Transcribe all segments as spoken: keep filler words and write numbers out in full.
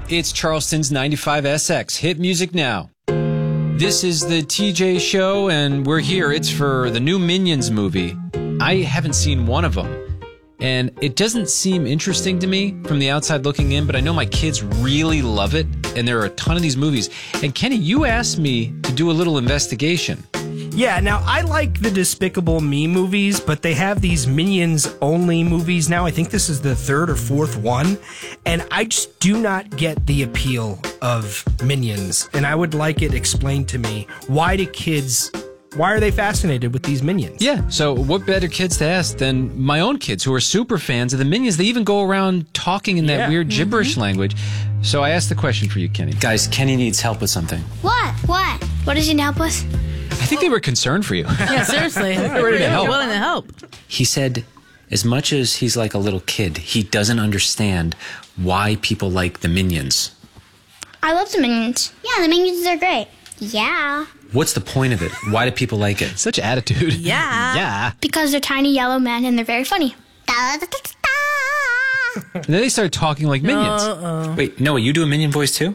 It's Charleston's ninety-five S X. Hit music now. This is the T J Show, and we're here. It's for the new Minions movie. I haven't seen one of them, and it doesn't seem interesting to me from the outside looking in, but I know my kids really love it, and there are a ton of these movies. And Kenny, you asked me to do a little investigation. Yeah, now I like the Despicable Me movies, but they have these Minions-only movies now. I think this is the third or fourth one, and I just do not get the appeal of Minions, and I would like it explained to me. Why do kids... Why are they fascinated with these Minions? Yeah, so what better kids to ask than my own kids who are super fans of the Minions? They even go around talking in that Yeah. weird gibberish mm-hmm. language. So I asked the question for you, Kenny. Guys, Kenny needs help with something. What? What? What does he need help with? I think they were concerned for you. Yeah, seriously. They're ready to help. Willing to help. He said, as much as he's like a little kid, he doesn't understand why people like the Minions. I love the Minions. Yeah, the Minions are great. Yeah. What's the point of it? Why do people like it? Such attitude. Yeah. Yeah. Because they're tiny yellow men and they're very funny. And then they started talking like Minions. Uh-oh. Wait, Noah, you do a Minion voice too?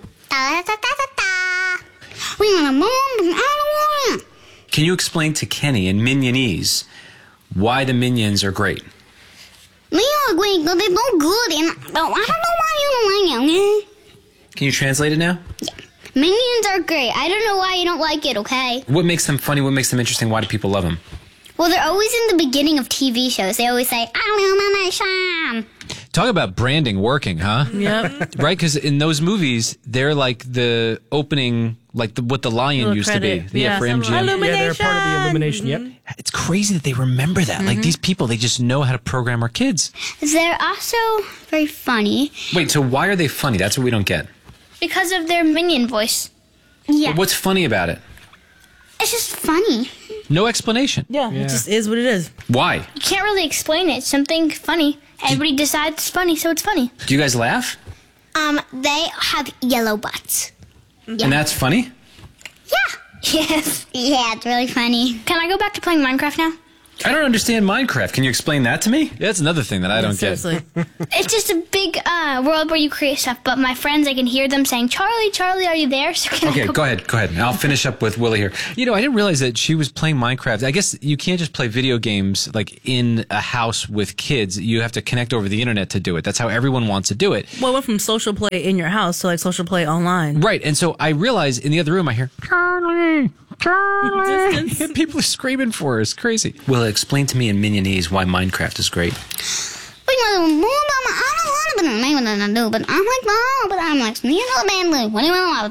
We want a moon, but I don't want it. Can you explain to Kenny in Minionese why the Minions are great? We are great, but they're no good, and I don't know why you don't like it, okay? Can you translate it now? Yeah. Minions are great. I don't know why you don't like it, okay? What makes them funny? What makes them interesting? Why do people love them? Well, they're always in the beginning of T V shows. They always say, animation. Talk about branding working, huh? Yep. Right? Because in those movies, they're like the opening, like the, what the lion Little used credit. to be. Yeah, for M G M. Illumination. Yeah, they're part of the Illumination, yep. It's crazy that they remember that. Mm-hmm. Like these people, they just know how to program our kids. They're also very funny Wait, so why are they funny? That's what we don't get. because of their Minion voice. Yeah. What's funny about it? It's just funny. No explanation. Yeah, Yeah. it just is what it is. Why? You can't really explain it. It's something funny. Everybody decides it's funny, so it's funny. Do you guys laugh? Um, they have yellow butts. And that's funny? Yeah. Yes. Yeah, it's really funny. Can I go back to playing Minecraft now? I don't understand Minecraft. Can you explain that to me? That's another thing that I don't get. Seriously. It's just a big uh, world where you create stuff, but my friends, I can hear them saying, Charlie, Charlie, are you there? So can Okay, I go, go ahead. Go ahead. I'll finish up with Willie here. You know, I didn't realize that she was playing Minecraft. I guess you can't just play video games like in a house with kids. You have to connect over the internet to do it. That's how everyone wants to do it. Well, it went from social play in your house to like social play online. Right. And so I realized in the other room, I hear, Charlie, Charlie. Distance. People are screaming for her. It's crazy. Will, explain to me in Minionese why Minecraft is great. I don't want to be a but I'm like, no, but I'm like, you know, man, what do you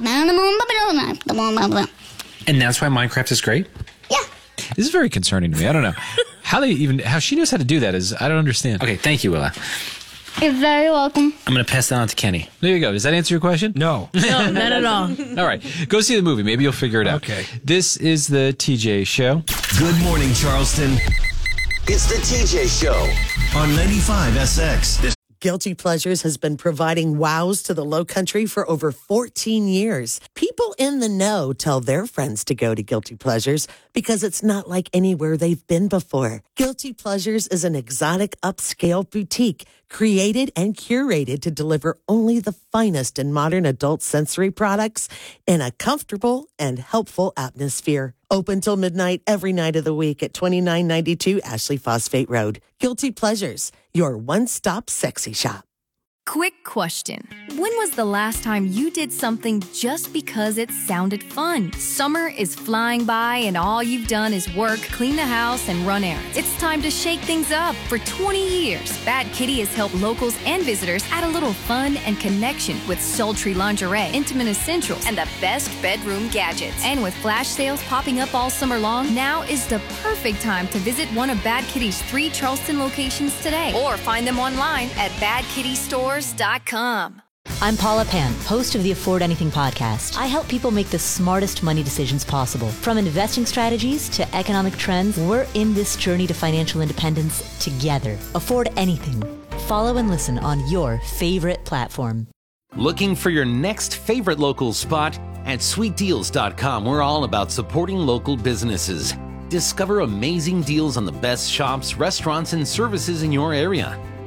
want? And that's why Minecraft is great? Yeah. This is very concerning to me. I don't know how they even, how she knows how to do that is, I don't understand. Okay, thank you, Willa. You're very welcome. I'm going to pass that on to Kenny. There you go. Does that answer your question? No. No, not at all. All right. Go see the movie. Maybe you'll figure it out. Okay. This is the T J Show. Good morning, Charleston. It's the T J Show On ninety-five S X. Guilty Pleasures has been providing wows to the Low Country for over fourteen years. People in the know tell their friends to go to Guilty Pleasures because it's not like anywhere they've been before. Guilty Pleasures is an exotic upscale boutique created and curated to deliver only the finest in modern adult sensory products in a comfortable and helpful atmosphere. Open till midnight every night of the week at twenty-nine ninety-two Ashley Phosphate Road. Guilty Pleasures, your one-stop sexy shop. Quick question. When was the last time you did something just because it sounded fun? Summer is flying by and all you've done is work, clean the house, and run errands. It's time to shake things up. For twenty years, Bad Kitty has helped locals and visitors add a little fun and connection with sultry lingerie, intimate essentials, and the best bedroom gadgets. And with flash sales popping up all summer long, now is the perfect time to visit one of Bad Kitty's three Charleston locations today or find them online at bad kitty stores dot com. I'm Paula Pan, host of the Afford Anything podcast. I help people make the smartest money decisions possible. From investing strategies to economic trends, we're in this journey to financial independence together. Afford Anything. Follow and listen on your favorite platform. Looking for your next favorite local spot? At sweet deals dot com, we're all about supporting local businesses. Discover amazing deals on the best shops, restaurants, and services in your area.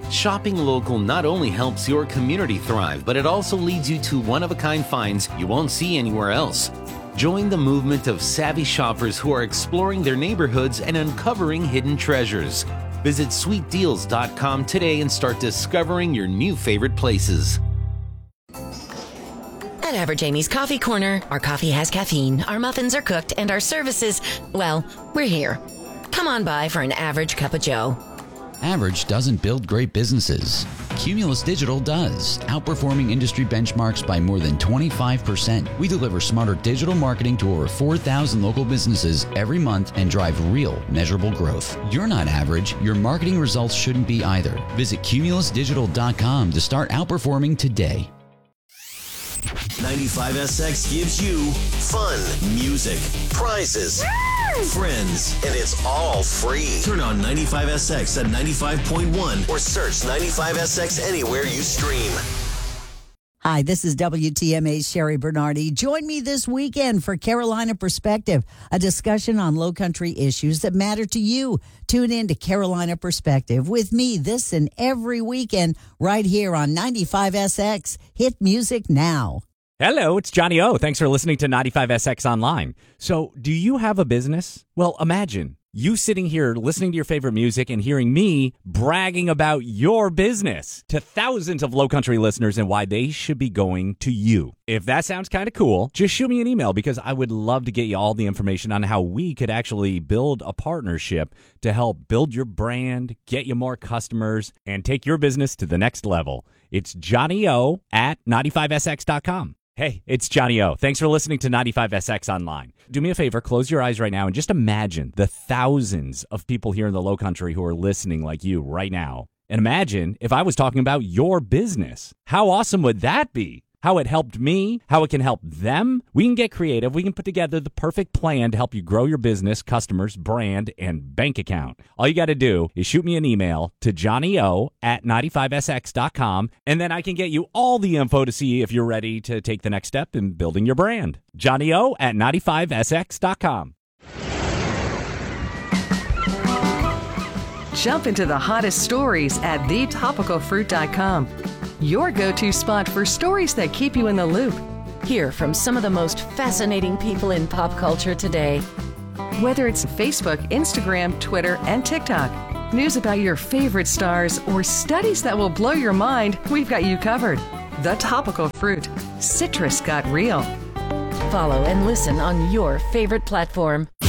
Shopping local not only helps your community thrive, but it also leads you to one-of-a-kind finds you won't see anywhere else. Join the movement of savvy shoppers who are exploring their neighborhoods and uncovering hidden treasures. Visit sweet deals dot com today and start discovering your new favorite places. At Average Amy's Coffee Corner, our coffee has caffeine, our muffins are cooked, and our services, well, we're here. Come on by for an average cup of joe. Average doesn't build great businesses. Cumulus Digital does, outperforming industry benchmarks by more than twenty-five percent. We deliver smarter digital marketing to over four thousand local businesses every month and drive real, measurable growth. You're not average. Your marketing results shouldn't be either. Visit cumulus digital dot com to start outperforming today. ninety-five S X gives you fun, music, prizes, friends, and it's all free. Turn on ninety-five S X at ninety-five point one or search ninety-five S X anywhere you stream. Hi, this is W T M A's Sherry Bernardi. Join me this weekend for Carolina Perspective, a discussion on Lowcountry issues that matter to you. Tune in to Carolina Perspective with me this and every weekend right here on ninety-five S X. Hit music now. Hello, it's Johnny O. Thanks for listening to ninety-five S X Online. So, do you have a business? Well, imagine you sitting here listening to your favorite music and hearing me bragging about your business to thousands of Lowcountry listeners and why they should be going to you. If that sounds kind of cool, just shoot me an email because I would love to get you all the information on how we could actually build a partnership to help build your brand, get you more customers, and take your business to the next level. It's Johnny O at ninety-five S X dot com. Hey, it's Johnny O. Thanks for listening to ninety-five S X Online. Do me a favor, close your eyes right now and just imagine the thousands of people here in the Lowcountry who are listening like you right now. And imagine if I was talking about your business. How awesome would that be? How it helped me, how it can help them. We can get creative. We can put together the perfect plan to help you grow your business, customers, brand, and bank account. All you got to do is shoot me an email to johnny o at ninety-five S X dot com, and then I can get you all the info to see if you're ready to take the next step in building your brand. johnny o at ninety-five S X dot com. Jump into the hottest stories at the topical fruit dot com. Your go-to spot for stories that keep you in the loop. Hear from some of the most fascinating people in pop culture today. Whether it's Facebook, Instagram, Twitter, and TikTok, news about your favorite stars, or studies that will blow your mind, we've got you covered. The Topical Fruit. Citrus got real. Follow and listen on your favorite platform.